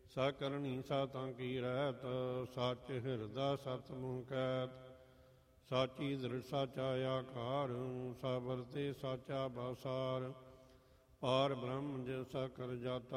ਸਾ ਕਰਨੀ ਸਾ ਤਾਂ ਕੀ ਰਹਿਤ, ਸੱਚ ਹਿਰਦਾ ਸਤ ਮੁਹ ਕੈਤ। ਸਾਚੀ ਦ੍ਰਿੜ ਸਾਚਾ ਆਕਾਰ, ਸਾ ਵਰਤੇ ਸਾਚਾ ਬਾਸਾਰ। ਪਾਰ ਬ੍ਰਹਮ ਜਿਵ ਸਾ ਕਰ ਜਾਤਾ,